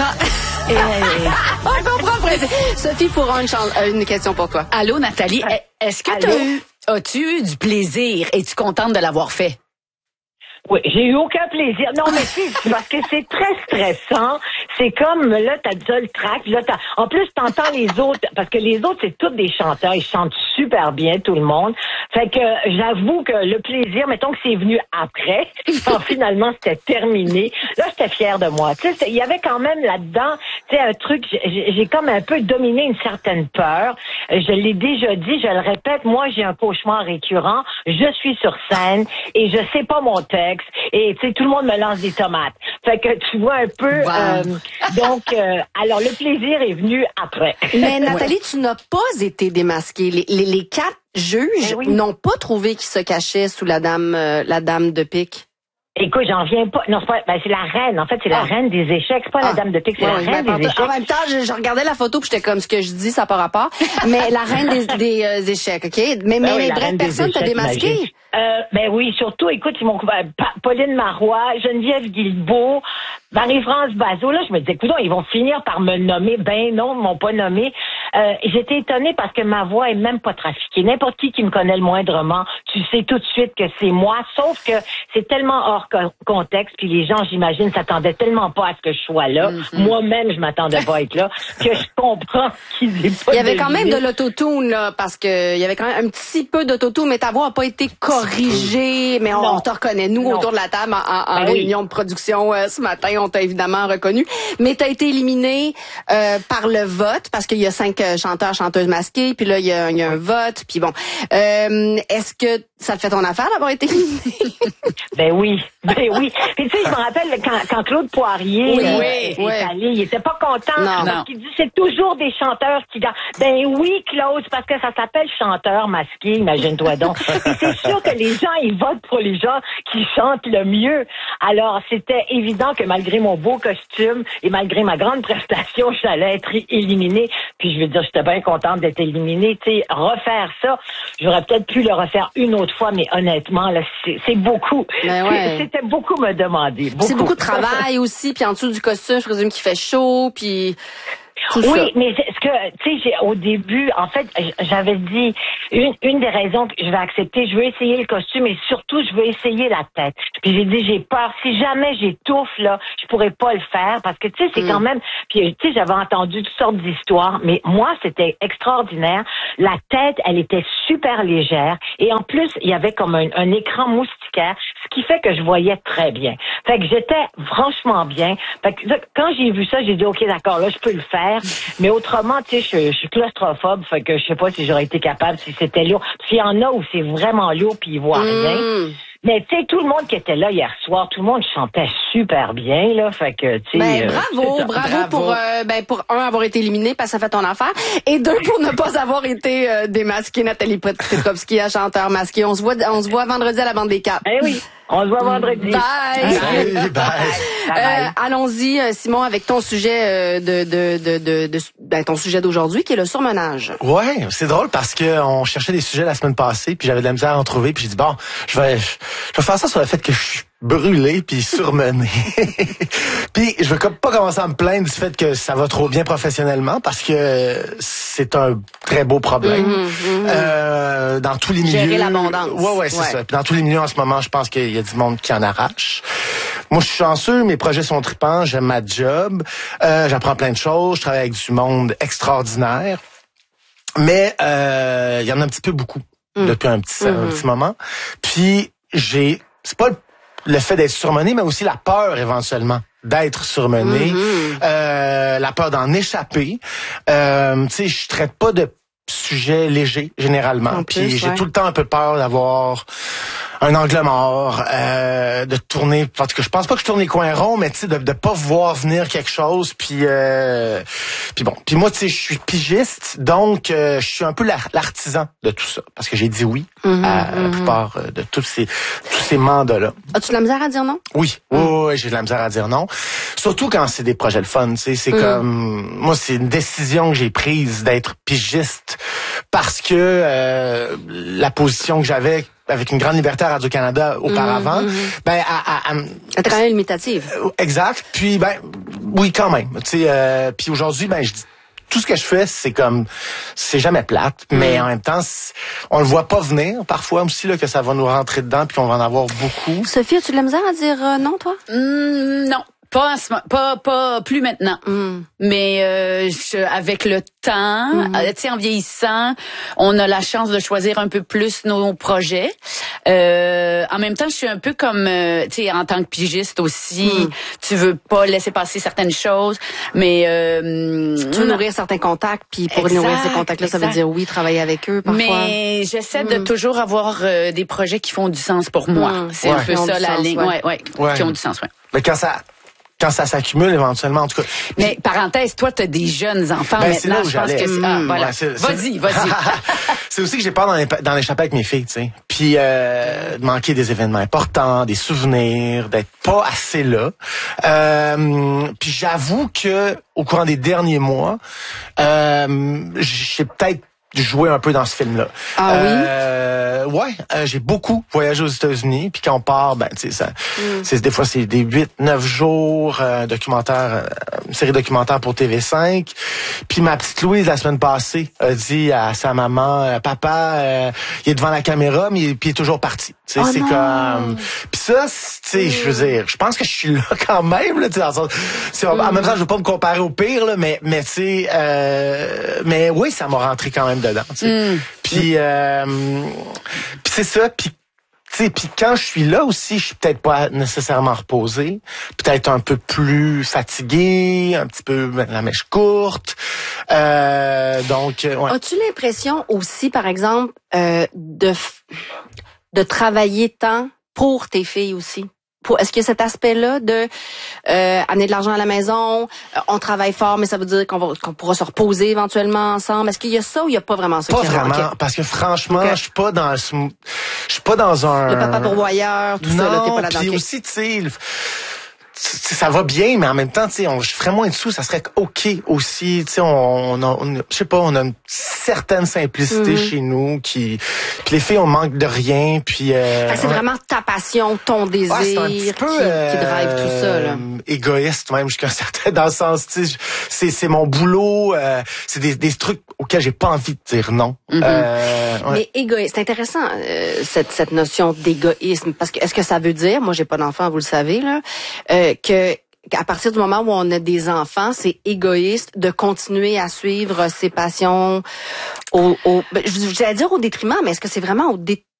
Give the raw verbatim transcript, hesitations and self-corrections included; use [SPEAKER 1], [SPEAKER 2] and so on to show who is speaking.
[SPEAKER 1] comprends.
[SPEAKER 2] Et,
[SPEAKER 1] On comprend, Fred. Sophie Fouron, une, chan- euh, une question pour toi.
[SPEAKER 2] allô, Nathalie. Est-ce que tu as eu, as-tu eu du plaisir? Es-tu contente de l'avoir fait?
[SPEAKER 3] Oui, j'ai eu aucun plaisir. Non, mais tu sais, parce que c'est très stressant. C'est comme, là, t'as déjà le track. Là, t'as, en plus, t'entends les autres, parce que les autres, c'est tous des chanteurs. Ils chantent super bien, tout le monde. Fait que, j'avoue que le plaisir, mettons que c'est venu après, quand finalement c'était terminé, là, j'étais fière de moi. Tu sais, il y avait quand même là-dedans, tu sais, un truc, j'ai, j'ai comme un peu dominé une certaine peur. Je l'ai déjà dit, je le répète, moi, j'ai un cauchemar récurrent. Je suis sur scène et je sais pas mon texte. Et tu sais, tout le monde me lance des tomates. Fait que tu vois un peu.
[SPEAKER 1] Wow.
[SPEAKER 3] Euh, donc, euh, alors le plaisir est venu après.
[SPEAKER 1] Mais Nathalie, tu n'as pas été démasquée. Les, les, les quatre juges
[SPEAKER 3] Eh oui.
[SPEAKER 1] n'ont pas trouvé qu'il se cachait sous la dame, euh, la dame de pique.
[SPEAKER 3] Écoute, j'en viens pas. Non, c'est pas. Ben, c'est la reine. En fait, c'est la
[SPEAKER 1] Ah.
[SPEAKER 3] reine des échecs. C'est pas
[SPEAKER 1] Ah.
[SPEAKER 3] la dame de pique, c'est
[SPEAKER 1] Ouais,
[SPEAKER 3] la
[SPEAKER 1] ouais,
[SPEAKER 3] reine
[SPEAKER 1] ben,
[SPEAKER 3] des échecs.
[SPEAKER 1] en même temps, je, je regardais la photo puis j'étais comme ce que je dis, ça n'a pas rapport. Mais la reine des, des euh, échecs, OK? Mais, mais
[SPEAKER 3] Ben oui, la
[SPEAKER 1] bref,
[SPEAKER 3] reine des
[SPEAKER 1] personne t'a
[SPEAKER 3] échecs,
[SPEAKER 1] démasqué.
[SPEAKER 3] imagine. Euh, ben oui, surtout, écoute, ils m'ont couvert. Pa- Pauline Marois, Geneviève Guilbeault, Marie-France Bazot. Là, je me disais, écoute, ils vont finir par me nommer. Ben non, ils m'ont pas nommé. Euh, j'étais étonnée parce que ma voix est même pas trafiquée. N'importe qui qui me connaît le moindrement, tu sais tout de suite que c'est moi. Sauf que c'est tellement hors co- contexte, puis les gens, j'imagine, s'attendaient tellement pas à ce que je sois là.
[SPEAKER 1] Mm-hmm.
[SPEAKER 3] Moi-même, je m'attendais pas à être là, que je comprends qu'ils aient pas.
[SPEAKER 1] Il y avait quand même
[SPEAKER 3] deviné.
[SPEAKER 1] de l'autotune, là, parce que il y avait quand même un petit peu d'autotune, mais ta voix n'a pas été corrigée. Mais on,
[SPEAKER 3] Non.
[SPEAKER 1] on te reconnaît. Nous,
[SPEAKER 3] Non.
[SPEAKER 1] autour de la table, en, en- en
[SPEAKER 3] Ben oui.
[SPEAKER 1] réunion de production euh, ce matin, on t'a évidemment reconnu. Mais tu as été éliminé euh, par le vote, parce qu'il y a cinq euh, chanteurs, chanteuses masquées, puis là, il y a, il y a un vote, puis bon. Euh, est-ce que ça te fait ton affaire d'avoir été éliminé?
[SPEAKER 3] Ben oui, ben oui. Puis tu sais, je me rappelle quand, quand Claude Poirier
[SPEAKER 1] Oui,
[SPEAKER 3] euh,
[SPEAKER 1] oui,
[SPEAKER 3] est
[SPEAKER 1] oui.
[SPEAKER 3] allé, il était pas content
[SPEAKER 1] Non.
[SPEAKER 3] parce
[SPEAKER 2] Non.
[SPEAKER 3] qu'il dit c'est toujours des chanteurs qui gagnent. Ben oui, Claude, parce que ça s'appelle chanteur masqué, imagine-toi donc. Puis c'est sûr que les gens, ils votent pour les gens qui chantent le mieux. Alors, c'était évident que malgré mon beau costume et malgré ma grande prestation, j'allais être éliminée. Puis je veux dire, j'étais bien contente d'être éliminée. Tu sais, refaire ça, j'aurais peut-être pu le refaire une autre fois, mais honnêtement, là, c'est, c'est beaucoup.
[SPEAKER 1] Ben ouais.
[SPEAKER 3] C'est- C'était beaucoup me demander. Beaucoup.
[SPEAKER 1] C'est beaucoup de travail aussi, puis en dessous du costume, je présume qu'il fait chaud, puis tout
[SPEAKER 3] Oui,
[SPEAKER 1] ça.
[SPEAKER 3] mais c'est ce que, tu sais, j'ai- au début, en fait, j- j'avais dit, une, une des raisons que je vais accepter, je veux essayer le costume et surtout, je veux essayer la tête. Puis j'ai dit, j'ai peur. Si jamais j'étouffe, là, je pourrais pas le faire parce que, tu sais, c'est
[SPEAKER 1] Mm.
[SPEAKER 3] quand même, puis, tu sais, j'avais entendu toutes sortes d'histoires, mais moi, c'était extraordinaire. La tête, elle était super légère et en plus, il y avait comme un, un écran moustiquaire, ce qui fait que je voyais très bien. Fait que j'étais franchement bien. Fait que là, quand j'ai vu ça, j'ai dit, OK, d'accord, là, je peux le faire. Mais autrement, tu sais, je, je suis claustrophobe, fait que je sais pas si j'aurais été capable, si c'était lourd. Parce qu'il y en a où c'est vraiment lourd puis ils voient rien.
[SPEAKER 1] Mm.
[SPEAKER 3] Mais tu sais, tout le monde qui était là hier soir, tout le monde chantait super bien, là. Fait que, tu sais.
[SPEAKER 1] Ben,
[SPEAKER 3] euh,
[SPEAKER 1] bravo,
[SPEAKER 3] c'est ça.
[SPEAKER 1] bravo,
[SPEAKER 2] Bravo.
[SPEAKER 1] pour euh, ben pour un avoir été éliminé parce que ça fait ton affaire et deux pour ne pas avoir été euh, démasqué. Nathalie Petrovski, à chanteur masqué. On se voit on se voit vendredi à la bande des quatre.
[SPEAKER 3] Eh oui, on se voit vendredi.
[SPEAKER 1] Bye.
[SPEAKER 4] Salut, bye.
[SPEAKER 3] Bye bye.
[SPEAKER 1] Euh, allons-y, euh, Simon, avec ton sujet euh, de, de, de, de, de- ben, ton sujet d'aujourd'hui, qui est le surmenage.
[SPEAKER 4] Ouais, c'est drôle parce que on cherchait des sujets la semaine passée, puis j'avais de la misère à en trouver, puis j'ai dit bon, je vais, je, je vais faire ça sur le fait que je suis brûlé puis surmené. Puis je veux comme pas commencer à me plaindre du fait que ça va trop bien professionnellement parce que c'est un très beau problème.
[SPEAKER 1] Mhm, mhm.
[SPEAKER 4] Euh, dans tous les milieux.
[SPEAKER 1] Gérer l'abondance.
[SPEAKER 4] Ouais, ouais, c'est
[SPEAKER 1] Ouais.
[SPEAKER 4] ça. Puis dans tous les milieux en ce moment, je pense qu'il y a du monde qui en arrache. Moi, je suis chanceux, mes projets sont tripants, j'aime ma job, euh, j'apprends plein de choses, je travaille avec du monde extraordinaire. Mais euh, il y en a un petit peu beaucoup
[SPEAKER 1] Mm.
[SPEAKER 4] depuis un petit, un
[SPEAKER 1] Mhm.
[SPEAKER 4] petit moment. Puis j'ai, c'est pas le, le fait d'être surmené, mais aussi la peur éventuellement d'être surmené,
[SPEAKER 1] Mhm.
[SPEAKER 4] euh, la peur d'en échapper. Euh, tu sais, je traite pas de sujets légers généralement.
[SPEAKER 1] En
[SPEAKER 4] Puis
[SPEAKER 1] plus,
[SPEAKER 4] j'ai
[SPEAKER 1] ouais.
[SPEAKER 4] tout le temps un peu peur d'avoir un angle mort, euh, de tourner. En tout cas, je pense pas que je tourne les coins ronds, mais tu sais, de, de pas voir venir quelque chose. Puis, euh, puis bon. Puis moi, tu sais, je suis pigiste, donc euh, je suis un peu l'ar- l'artisan de tout ça, parce que j'ai dit oui
[SPEAKER 1] Mhm,
[SPEAKER 4] à la
[SPEAKER 1] mhm.
[SPEAKER 4] plupart euh, de tous ces tous ces mandats-là.
[SPEAKER 1] As-tu de la misère à dire non?
[SPEAKER 4] Oui, oui, oui, oui, j'ai de la misère à dire non. Surtout quand c'est des projets de fun, tu sais, c'est
[SPEAKER 1] Mm.
[SPEAKER 4] comme moi, c'est une décision que j'ai prise d'être pigiste parce que euh, la position que j'avais avec une grande liberté à Radio-Canada auparavant,
[SPEAKER 1] mmh, mmh.
[SPEAKER 4] ben, à, à, à,
[SPEAKER 1] c'était quand même limitative.
[SPEAKER 4] Exact. Puis, ben, oui, quand même. Tu sais, euh, puis aujourd'hui, ben, je dis, tout ce que je fais, c'est comme, c'est jamais plate, mm. mais en même temps, on le voit pas venir parfois aussi là que ça va nous rentrer dedans puis qu'on va en avoir beaucoup.
[SPEAKER 1] Sophie, as-tu de la misère à dire euh, non, toi?
[SPEAKER 2] Mm, non. Pas, en ce, pas pas plus maintenant, mm. mais euh, je, avec le temps, mm. euh, tu sais, en vieillissant, on a la chance de choisir un peu plus nos projets. Euh, en même temps, je suis un peu comme, euh, tu sais, en tant que pigiste aussi, mm. tu veux pas laisser passer certaines choses, mais euh,
[SPEAKER 1] tu veux nourrir certains contacts, puis pour exact, nourrir ces contacts-là, exact. Ça veut dire oui, travailler avec eux parfois.
[SPEAKER 2] Mais j'essaie mm. de toujours avoir euh, des projets qui font du sens pour moi. Mm. C'est ouais. un peu ça la ligne, ouais. Ouais, ouais, ouais, qui ont du sens, ouais.
[SPEAKER 4] Mais quand ça Quand ça s'accumule éventuellement, en tout cas.
[SPEAKER 2] Mais parenthèse, toi, t'as des jeunes enfants ben, maintenant. Je pense que c'est, ah, voilà. Ouais, c'est, vas-y, vas-y.
[SPEAKER 4] C'est aussi que j'ai peur d'en, d'en échapper avec mes filles, tu sais. Puis euh, de manquer des événements importants, des souvenirs, d'être pas assez là. Euh, puis j'avoue que au courant des derniers mois, euh, j'ai peut-être jouer un peu dans ce film-là.
[SPEAKER 1] Ah
[SPEAKER 4] euh, oui? Ouais, euh, j'ai beaucoup voyagé aux États-Unis, puis quand on part, ben, tu sais, ça, mm. c'est, des fois, c'est des huit, neuf jours, euh, documentaire, euh, une série documentaire pour T V cinq. Puis ma petite Louise, la semaine passée, a dit à sa maman, euh, papa, euh, il est devant la caméra, mais il, puis il est toujours parti. Tu sais,
[SPEAKER 1] oh
[SPEAKER 4] c'est
[SPEAKER 1] non.
[SPEAKER 4] comme... Puis ça, tu sais, mm. je veux dire, je pense que je suis là quand même, là, tu sais, dans le sens, c'est, mm. en même temps, je veux pas me comparer au pire, là, mais, mais tu sais, euh, mais oui, ça m'a rentré quand même dedans. Mm. Puis euh, puis c'est ça. Puis tu sais, puis quand je suis là aussi, je suis peut-être pas nécessairement reposé, peut-être un peu plus fatigué, un petit peu la mèche courte. Euh, donc, ouais.
[SPEAKER 1] As-tu l'impression aussi, par exemple, euh, de de travailler tant pour tes filles aussi? Pour, est-ce qu'il y a cet aspect-là de euh, amener de l'argent à la maison, euh, on travaille fort, mais ça veut dire qu'on va qu'on pourra se reposer éventuellement ensemble. Est-ce qu'il y a ça ou il y a pas vraiment ça?
[SPEAKER 4] Pas vraiment, okay. Parce que franchement, okay. je suis pas dans, je suis pas dans un.
[SPEAKER 1] Le papa pourvoyeur, tout
[SPEAKER 4] non,
[SPEAKER 1] ça, là, t'es pas là-dedans.
[SPEAKER 4] Puis aussi, tu sais. Ça va bien, mais en même temps, tu sais, on je ferais moins de sous, ça serait ok aussi. Tu sais, on, on, on je sais pas, on a une certaine simplicité mm-hmm. chez nous, qui, puis les filles, on manque de rien, puis. Euh,
[SPEAKER 1] c'est ouais. vraiment ta passion, ton désir, ouais, un petit peu, qui, euh, qui drive tout ça là.
[SPEAKER 4] Égoïste même jusqu'à un certain dans le sens, tu sais, c'est c'est mon boulot, euh, c'est des des trucs auxquels j'ai pas envie de dire non.
[SPEAKER 1] Mm-hmm.
[SPEAKER 4] Euh, ouais.
[SPEAKER 1] Mais égoïste, c'est intéressant euh, cette cette notion d'égoïsme, parce que est-ce que ça veut dire, moi j'ai pas d'enfant, vous le savez là. Euh, que à partir du moment où on a des enfants, c'est égoïste de continuer à suivre ses passions au, au j'allais dire au détriment, mais est-ce que c'est vraiment au détriment?